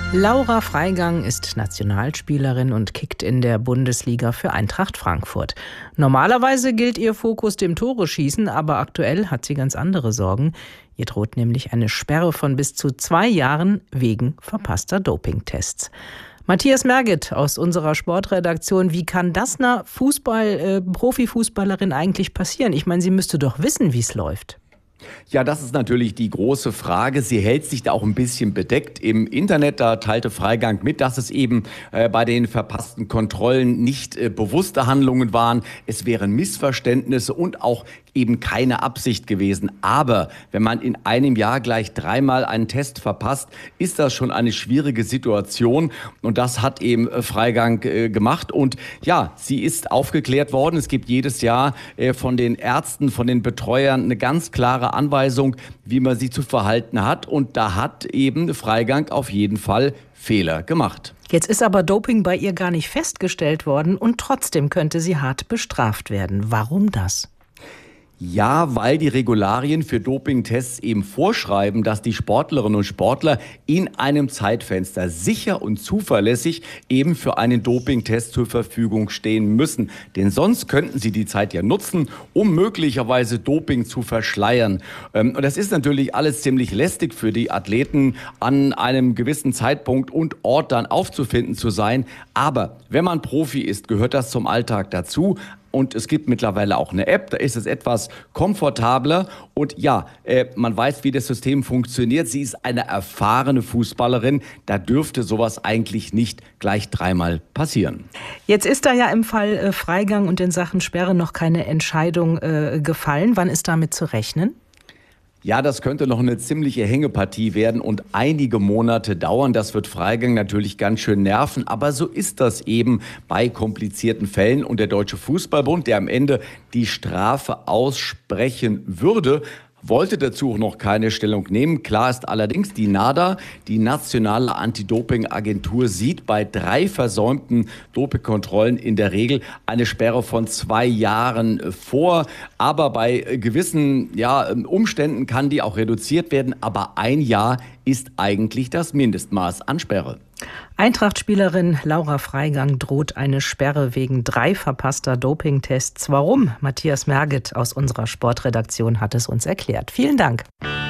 Laura Freigang ist Nationalspielerin und kickt in der Bundesliga für Eintracht Frankfurt. Normalerweise gilt ihr Fokus dem Tore-Schießen, aber aktuell hat sie ganz andere Sorgen. Ihr droht nämlich eine Sperre von bis zu 2 Jahren wegen verpasster Dopingtests. Matthias Merget aus unserer Sportredaktion, wie kann das einer Profifußballerin eigentlich passieren? Ich meine, sie müsste doch wissen, wie es läuft. Ja, das ist natürlich die große Frage. Sie hält sich da auch ein bisschen bedeckt im Internet. Da teilte Freigang mit, dass es eben bei den verpassten Kontrollen nicht bewusste Handlungen waren. Es wären Missverständnisse und auch eben keine Absicht gewesen. Aber wenn man in einem Jahr gleich 3-mal einen Test verpasst, ist das schon eine schwierige Situation. Und das hat eben Freigang gemacht. Und ja, sie ist aufgeklärt worden. Es gibt jedes Jahr von den Ärzten, von den Betreuern eine ganz klare Anweisung, wie man sich zu verhalten hat. Und da hat eben Freigang auf jeden Fall Fehler gemacht. Jetzt ist aber Doping bei ihr gar nicht festgestellt worden und trotzdem könnte sie hart bestraft werden. Warum das? Ja, weil die Regularien für Dopingtests eben vorschreiben, dass die Sportlerinnen und Sportler in einem Zeitfenster sicher und zuverlässig eben für einen Dopingtest zur Verfügung stehen müssen. Denn sonst könnten sie die Zeit ja nutzen, um möglicherweise Doping zu verschleiern. Und das ist natürlich alles ziemlich lästig für die Athleten, an einem gewissen Zeitpunkt und Ort dann aufzufinden zu sein. Aber wenn man Profi ist, gehört das zum Alltag dazu. Und es gibt mittlerweile auch eine App, da ist es etwas komfortabler. Und ja, man weiß, wie das System funktioniert. Sie ist eine erfahrene Fußballerin. Da dürfte sowas eigentlich nicht gleich 3-mal passieren. Jetzt ist da ja im Fall Freigang und in Sachen Sperre noch keine Entscheidung gefallen. Wann ist damit zu rechnen? Ja, das könnte noch eine ziemliche Hängepartie werden und einige Monate dauern. Das wird Freigang natürlich ganz schön nerven, aber so ist das eben bei komplizierten Fällen. Und der Deutsche Fußballbund, der am Ende die Strafe aussprechen würde, wollte dazu noch keine Stellung nehmen. Klar ist allerdings, die NADA, die Nationale Anti-Doping-Agentur, sieht bei 3 versäumten Dopingkontrollen in der Regel eine Sperre von 2 Jahren vor. Aber bei gewissen Umständen kann die auch reduziert werden. Aber 1 Jahr ist eigentlich das Mindestmaß an Sperre. Eintracht-Spielerin Laura Freigang droht eine Sperre wegen 3 verpasster Dopingtests. Warum? Matthias Merget aus unserer Sportredaktion hat es uns erklärt. Vielen Dank.